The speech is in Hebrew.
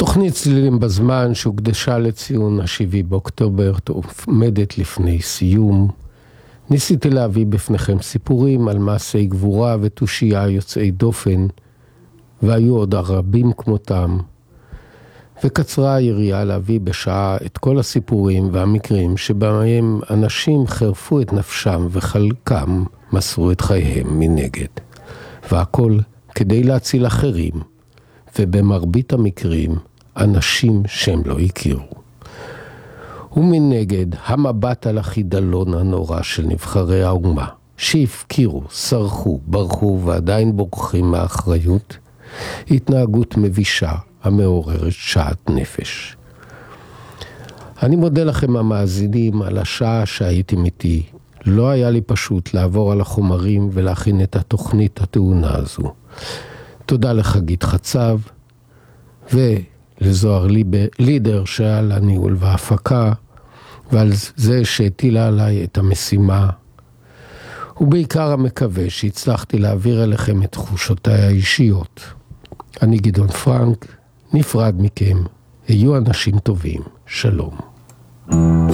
תוכנית צלילים בזמן שהוקדשה לציון ה-7 באוקטובר עומדת לפני סיום. ניסיתי להביא בפניכם סיפורים על מעשי גבורה ותושייה יוצאי דופן, והיו עוד רבים כמותם. וקצרה היריעה להביא בשעה את כל הסיפורים והמקרים שבהם אנשים חרפו את נפשם וחלקם מסרו את חייהם מנגד. והכל כדי להציל אחרים, ובמרבית המקרים אנשים שהם לא הכירו. ומנגד המבט על החידלון הנורא של נבחרי האומה, שהפקירו, שרחו, ברחו ועדיין בורחים מהאחריות, התנהגות מבישה המעוררת שעת נפש. אני מודה לכם המאזינים על השעה שהייתם איתי. לא היה לי פשוט לעבור על החומרים ולהכין את התוכנית הטעונה הזו. תודה לחגית חצב ולזוהר לידר שעל הניהול וההפקה, ועל זה שהטילה עליי את המשימה. ובעיקר המקווה שהצלחתי להעביר אליכם את תחושותיי האישיות. אני גדעון פרנק, נפרד מכם, היו אנשים טובים, שלום.